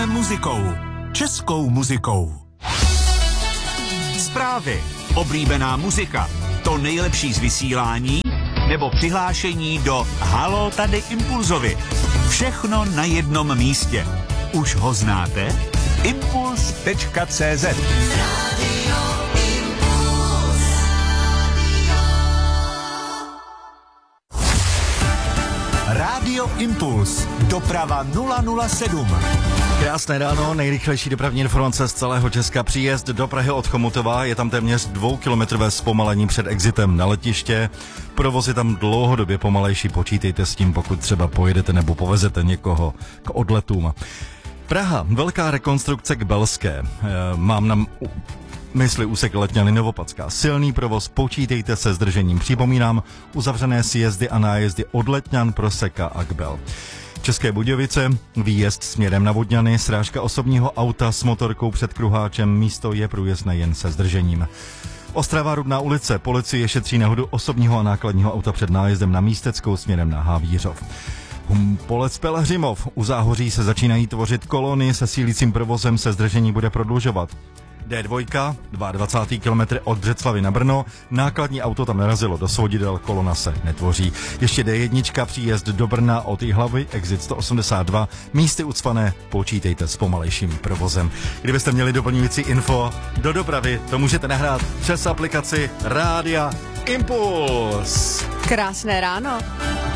muzikou. Českou muzikou. Zprávy, oblíbená muzika, to nejlepší z vysílání nebo přihlášení do Halo tady Impulzovi. Všechno na jednom místě. Už ho znáte? Impuls.cz Rádio Impuls. Doprava 007. Krásné ráno, nejrychlejší dopravní informace z celého Česka. Příjezd do Prahy od Chomutova, je tam téměř 2kilometrové zpomalení před exitem na letiště. Provoz je tam dlouhodobě pomalejší, počítejte s tím, pokud třeba pojedete nebo povezete někoho k odletům. Praha, velká rekonstrukce k Belské. Mám na mysli úsek Letňany-Novopadská. Silný provoz, počítejte se zdržením. Připomínám, uzavřené sjezdy a nájezdy od Letňan, Proseka a Kbel. České Budějovice, výjezd směrem na Vodňany, srážka osobního auta s motorkou před kruháčem, místo je průjezdné jen se zdržením. Ostrava Rudná ulice, policie šetří nehodu osobního a nákladního auta před nájezdem na Místeckou směrem na Havířov. Humpolec Pelhřimov, u Záhoří se začínají tvořit kolony, se sílícím provozem se zdržení bude prodlužovat. D2, 22. kilometr od Břeclavy na Brno, nákladní auto tam narazilo do svodidel, kolona se netvoří. Ještě D1, příjezd do Brna od Jihlavy, exit 182, místy ucpané, počítejte s pomalejším provozem. Kdybyste měli doplňující info do dopravy, to můžete nahrát přes aplikaci Rádia Impuls. Krásné ráno.